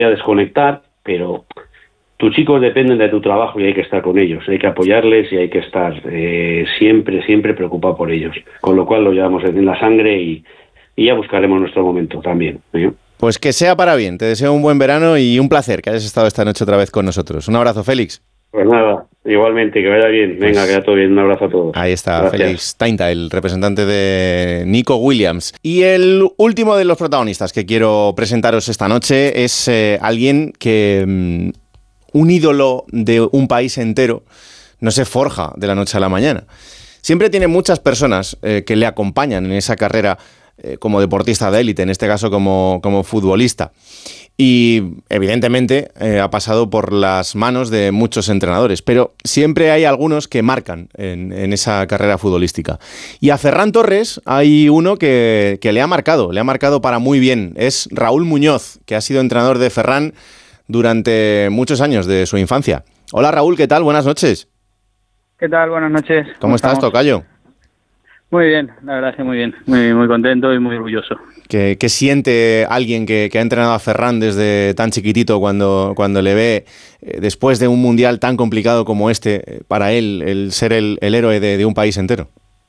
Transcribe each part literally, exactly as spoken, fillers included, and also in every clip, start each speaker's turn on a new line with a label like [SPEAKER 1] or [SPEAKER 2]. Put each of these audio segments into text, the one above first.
[SPEAKER 1] a desconectar, pero tus chicos dependen de tu trabajo y hay que estar con ellos, hay que apoyarles y hay que estar eh, siempre, siempre preocupado por ellos. Con lo cual lo llevamos en la sangre y, y ya buscaremos nuestro momento también, ¿eh?
[SPEAKER 2] Pues que sea para bien. Te deseo un buen verano y un placer que hayas estado esta noche otra vez con nosotros. Un abrazo, Félix.
[SPEAKER 1] Pues nada, igualmente, que vaya bien. Venga, pues, que vaya todo bien. Un abrazo a todos.
[SPEAKER 2] Ahí está, gracias. Félix Tainta, el representante de Nico Williams. Y el último de los protagonistas que quiero presentaros esta noche es eh, alguien que... Mmm, un ídolo de un país entero no se forja de la noche a la mañana. Siempre tiene muchas personas eh, que le acompañan en esa carrera eh, como deportista de élite, en este caso como, como futbolista. Y evidentemente eh, ha pasado por las manos de muchos entrenadores, pero siempre hay algunos que marcan en, en esa carrera futbolística. Y a Ferran Torres hay uno que, que le ha marcado, le ha marcado para muy bien. Es Raúl Muñoz, que ha sido entrenador de Ferran durante muchos años de su infancia. Hola Raúl, ¿qué tal? Buenas noches.
[SPEAKER 3] ¿Qué tal? Buenas noches.
[SPEAKER 2] ¿Cómo, ¿Cómo estás, estamos? Tocayo?
[SPEAKER 3] Muy bien, la verdad es que muy bien. Muy, muy contento y muy orgulloso.
[SPEAKER 2] ¿Qué, qué siente alguien que, que ha entrenado a Ferran desde tan chiquitito cuando, cuando le ve, eh, después de un mundial tan complicado como este, eh, para él, el ser el, el héroe de, de un país entero?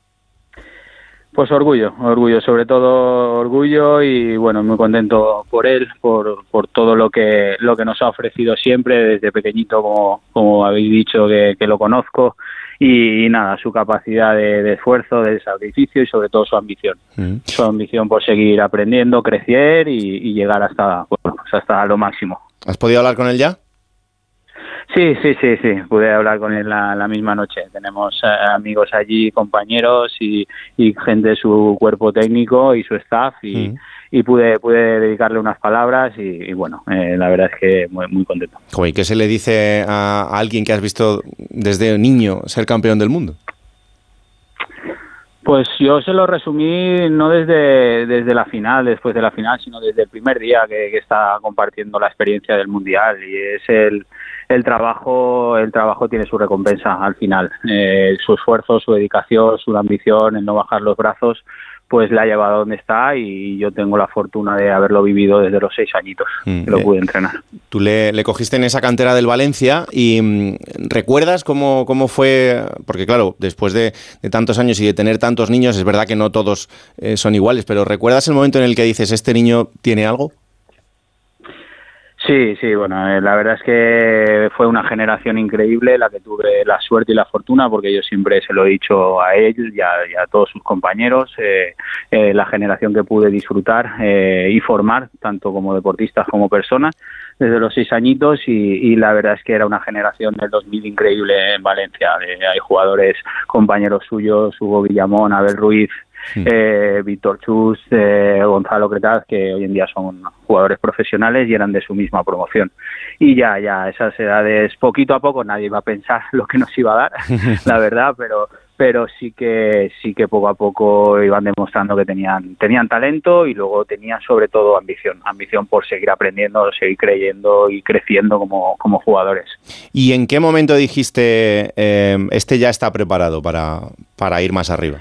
[SPEAKER 3] Pues orgullo, orgullo, sobre todo orgullo y bueno, muy contento por él, por, por todo lo que lo que nos ha ofrecido siempre desde pequeñito, como, como habéis dicho que, que lo conozco y, y nada, su capacidad de, de esfuerzo, de sacrificio y sobre todo su ambición, mm. su ambición por seguir aprendiendo, crecer y, y llegar hasta, bueno, pues hasta lo máximo.
[SPEAKER 2] ¿Has podido hablar con él ya?
[SPEAKER 3] Sí, sí, sí, sí, pude hablar con él la, la misma noche. Tenemos eh, amigos allí, compañeros y, y gente de su cuerpo técnico y su staff y, mm. y pude pude dedicarle unas palabras y, y bueno, eh, la verdad es que muy, muy contento.
[SPEAKER 2] ¿Y qué se le dice a, a alguien que has visto desde niño ser campeón del mundo?
[SPEAKER 3] Pues yo se lo resumí no desde, desde la final, después de la final, sino desde el primer día que, que está compartiendo la experiencia del Mundial y es el, el trabajo, el trabajo tiene su recompensa al final. Eh, su esfuerzo, su dedicación, su ambición, el no bajar los brazos, pues la ha llevado a donde está y yo tengo la fortuna de haberlo vivido desde los seis añitos, mm, que lo pude entrenar.
[SPEAKER 2] Tú le, le cogiste en esa cantera del Valencia y mmm, ¿recuerdas cómo, cómo fue? Porque claro, después de, de tantos años y de tener tantos niños, es verdad que no todos eh, son iguales, pero ¿recuerdas el momento en el que dices, este niño tiene algo?
[SPEAKER 3] Sí, sí, bueno, eh, la verdad es que fue una generación increíble la que tuve la suerte y la fortuna, porque yo siempre se lo he dicho a él y a, y a todos sus compañeros, eh, eh, la generación que pude disfrutar eh, y formar, tanto como deportistas como personas, desde los seis añitos y, y la verdad es que era una generación del dos mil increíble en Valencia. Eh, hay jugadores, compañeros suyos, Hugo Villamón, Abel Ruiz, Sí. Eh, Víctor Chus, eh, Gonzalo Cretaz, que hoy en día son jugadores profesionales y eran de su misma promoción. Y ya, ya, esas edades, poquito a poco, nadie iba a pensar lo que nos iba a dar, la verdad, pero pero sí que sí que poco a poco iban demostrando que tenían tenían talento y luego tenían sobre todo ambición, ambición por seguir aprendiendo, seguir creyendo y creciendo como, como jugadores.
[SPEAKER 2] ¿Y en qué momento dijiste, eh, este ya está preparado para, para ir más arriba?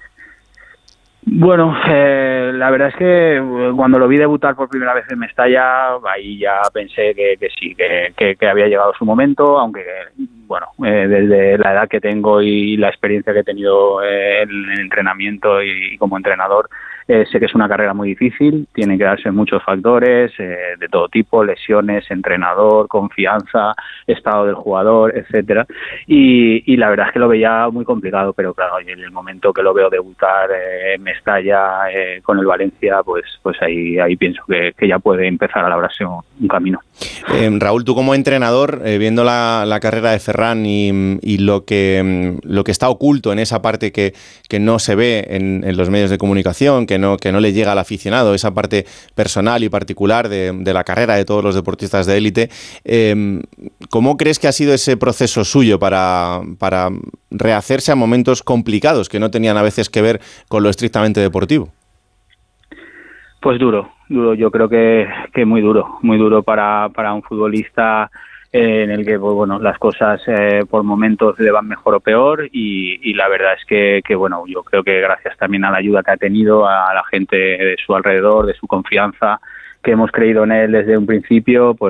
[SPEAKER 3] Bueno, eh, la verdad es que cuando lo vi debutar por primera vez en Mestalla, ahí ya pensé que, que sí, que, que, que había llegado su momento, aunque, bueno, eh, desde la edad que tengo y la experiencia que he tenido eh, en el entrenamiento y, y como entrenador, eh, sé que es una carrera muy difícil, tiene que darse muchos factores eh, de todo tipo, lesiones, entrenador, confianza, estado del jugador, etcétera. Y, y la verdad es que lo veía muy complicado, pero claro, en el momento que lo veo debutar eh, en Mestalla eh, con el Valencia, pues pues ahí ahí pienso que, que ya puede empezar a labrarse un, un camino.
[SPEAKER 2] Eh, Raúl, tú como entrenador, eh, viendo la, la carrera de Ferran y, y lo que lo que está oculto en esa parte que, que no se ve en, en los medios de comunicación, que no, que no le llega al aficionado, esa parte personal y particular de, de la carrera de todos los deportistas de élite, eh, ¿cómo crees que ha sido ese proceso suyo para, para rehacerse a momentos complicados que no tenían a veces que ver con lo estrictamente deportivo?
[SPEAKER 3] Pues duro, duro, yo creo que, que muy duro, muy duro para, para un futbolista eh, en el que pues, bueno, las cosas eh, por momentos le van mejor o peor y, y la verdad es que, que bueno, yo creo que gracias también a la ayuda que ha tenido, a la gente de su alrededor, de su confianza, que hemos creído en él desde un principio, pues